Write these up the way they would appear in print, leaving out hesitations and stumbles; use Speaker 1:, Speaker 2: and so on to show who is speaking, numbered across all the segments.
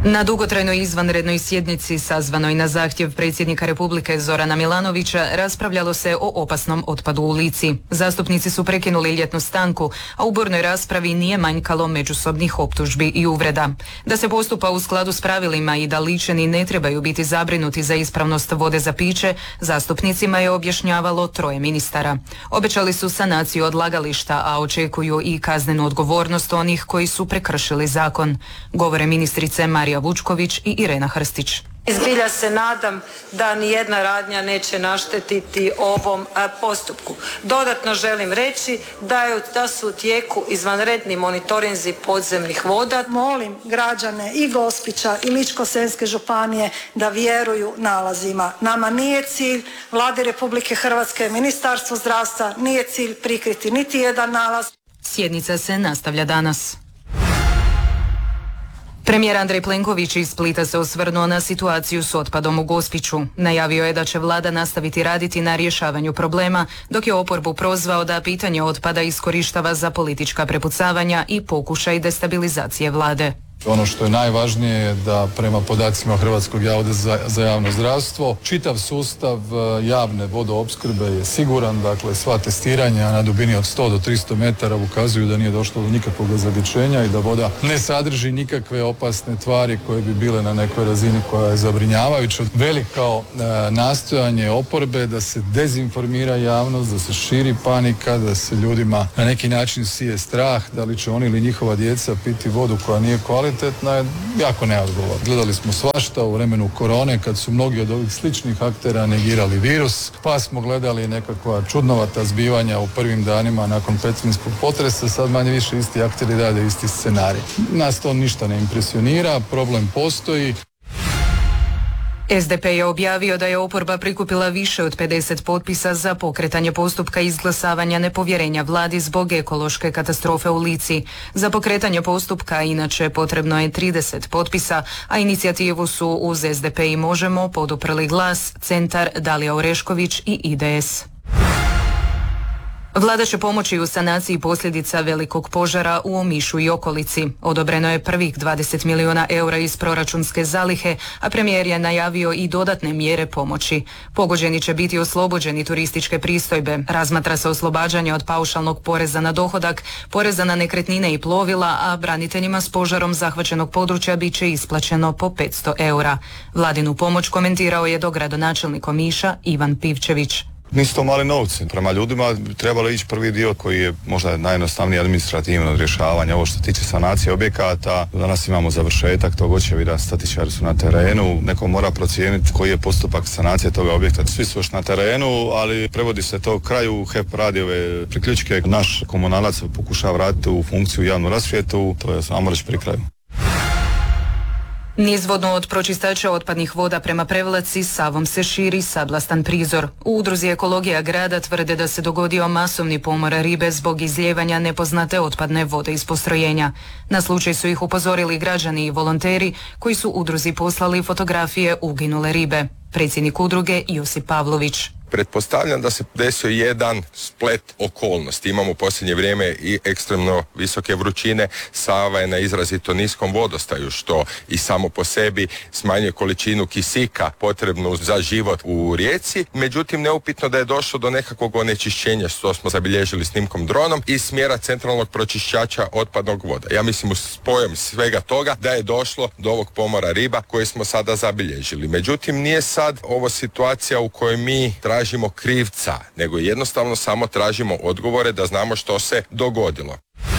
Speaker 1: Na dugotrajnoj izvanrednoj sjednici sazvanoj na zahtjev predsjednika Republike Zorana Milanovića raspravljalo se o opasnom otpadu u Lici. Zastupnici su prekinuli ljetnu stanku, a u burnoj raspravi nije manjkalo međusobnih optužbi i uvreda. Da se postupa u skladu s pravilima i da Ličani ne trebaju biti zabrinuti za ispravnost vode za piće, zastupnicima je objašnjavalo 3 ministara. Obećali su sanaciju odlagališta, a očekuju i kaznenu odgovornost onih koji su prekršili zakon. Govore ministrice Marija Vučković i Irena Hrstić.
Speaker 2: Zbilja se nadam da nijedna radnja neće naštetiti ovom postupku. Dodatno želim reći da su u tijeku izvanredni monitorinzi podzemnih voda.
Speaker 3: Molim građane i Gospića i Ličko-senjske županije da vjeruju nalazima. Nama nije cilj, Vladi Republike Hrvatske, Ministarstvu zdravstva, nije cilj prikriti niti jedan nalaz.
Speaker 1: Sjednica se nastavlja danas. Premijer Andrej Plenković iz Splita se osvrnuo na situaciju s otpadom u Gospiću. Najavio je da će vlada nastaviti raditi na rješavanju problema, dok je oporbu prozvao da pitanje otpada iskorištava za politička prepucavanja i pokušaj destabilizacije vlade.
Speaker 4: Ono što je najvažnije je da prema podacima Hrvatskog zavoda za javno zdravstvo čitav sustav javne vodoopskrbe je siguran, dakle sva testiranja na dubini od 100 do 300 metara ukazuju da nije došlo do nikakvog zagađenja i da voda ne sadrži nikakve opasne tvari koje bi bile na nekoj razini koja je zabrinjavajuća. Veliko nastojanje oporbe da se dezinformira javnost, da se širi panika, da se ljudima na neki način sije strah da li će oni ili njihova djeca piti vodu koja nije kvalitetna je jako neodgovorno. Gledali smo svašta u vremenu korone kad su mnogi od ovih sličnih aktera negirali virus, pa smo gledali nekakva čudnovata zbivanja u prvim danima nakon petrinjskog potresa, sad manje više isti akteri rade isti scenarij. Nas to ništa ne impresionira, problem postoji.
Speaker 1: SDP je objavio da je oporba prikupila više od 50 potpisa za pokretanje postupka izglasavanja nepovjerenja vladi zbog ekološke katastrofe u Lici. Za pokretanje postupka inače potrebno je 30 potpisa, a inicijativu su uz SDP i Možemo poduprli Glas, Centar, Dalija Orešković i IDS. Vlada će pomoći u sanaciji posljedica velikog požara u Omišu i okolici. Odobreno je prvih 20 milijuna eura iz proračunske zalihe, a premijer je najavio i dodatne mjere pomoći. Pogođeni će biti oslobođeni turističke pristojbe. Razmatra se oslobađanje od paušalnog poreza na dohodak, poreza na nekretnine i plovila, a braniteljima s požarom zahvaćenog područja bit će isplaćeno po 500 eura. Vladinu pomoć komentirao je dogradonačelnik Omiša Ivan Pivčević.
Speaker 5: Nisu to mali novci. Prema ljudima trebalo ići prvi dio koji je možda najjednostavniji administrativno rješavanje. Ovo što tiče sanacije objekata, danas imamo završetak tog očevida, statičari su na terenu, neko mora procijeniti koji je postupak sanacije toga objekta. Svi su još na terenu, ali prevodi se to kraju, HEP radi ove priključke, naš komunalac pokušava vratiti u funkciju javnu rasvjetu, to je samo reći pri kraju.
Speaker 1: Nizvodno od pročistača otpadnih voda prema Prevlaci Savom se širi sablastan prizor. U udruzi Ekologija grada tvrde da se dogodio masovni pomor ribe zbog izlijevanja nepoznate otpadne vode iz postrojenja. Na slučaj su ih upozorili građani i volonteri koji su udruzi poslali fotografije uginule ribe. Predsjednik udruge Josip Pavlović.
Speaker 6: Pretpostavljam da se desio jedan splet okolnosti. Imamo u posljednje vrijeme i ekstremno visoke vrućine, Sava je na izrazito niskom vodostaju, što i samo po sebi smanjuje količinu kisika potrebnu za život u rijeci. Međutim, neupitno da je došlo do nekakvog onečišćenja, što smo zabilježili snimkom dronom, iz smjera centralnog pročišćača otpadnog voda. Ja mislim, spojem svega toga da je došlo do ovog pomora riba koje smo sada zabilježili. Međutim, nije sad ovo situacija u kojoj mi tražimo krivca, nego jednostavno samo tražimo odgovore da znamo što se dogodilo.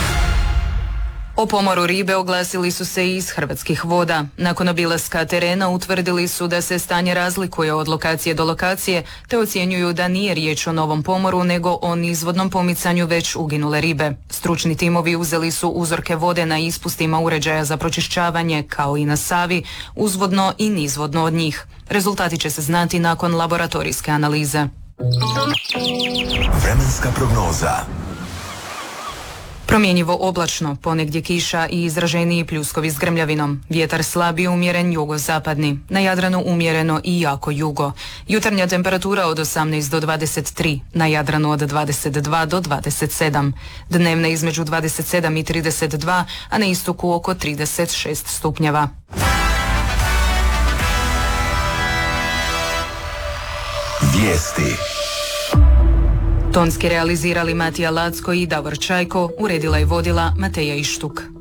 Speaker 1: O pomoru ribe oglasili su se i iz Hrvatskih voda. Nakon obilaska terena utvrdili su da se stanje razlikuje od lokacije do lokacije, te ocjenjuju da nije riječ o novom pomoru, nego o nizvodnom pomicanju već uginule ribe. Stručni timovi uzeli su uzorke vode na ispustima uređaja za pročišćavanje, kao i na Savi, uzvodno i nizvodno od njih. Rezultati će se znati nakon laboratorijske analize.
Speaker 7: Vremenska prognoza.
Speaker 1: Promjenjivo oblačno, ponegdje kiša i izraženiji pljuskovi s grmljavinom. Vjetar slab i umjeren jugozapadni. Na Jadranu umjereno i jako jugo. Jutarnja temperatura od 18 do 23. Na Jadranu od 22 do 27. Dnevna između 27 i 32, a na istoku oko 36 stupnjeva.
Speaker 7: Vijesti.
Speaker 1: Tonski realizirali Matija Lacko i Davor Čajko, uredila i vodila Mateja Ištuk.